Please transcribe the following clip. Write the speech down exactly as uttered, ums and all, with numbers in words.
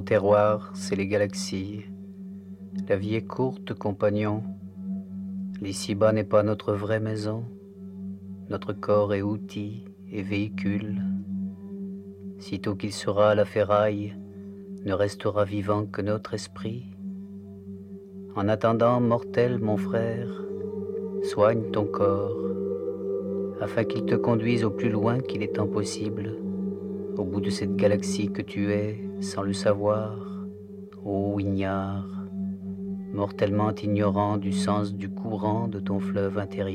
Mon terroir, c'est les galaxies. La vie est courte, compagnon. L'ici-bas n'est pas notre vraie maison. Notre corps est outil et véhicule. Sitôt qu'il sera à la ferraille, ne restera vivant que notre esprit. En attendant, mortel, mon frère, soigne ton corps, afin qu'il te conduise au plus loin qu'il est temps possible, au bout de cette galaxie que tu es, sans le savoir, ô ignare, mortellement ignorant du sens du courant de ton fleuve intérieur.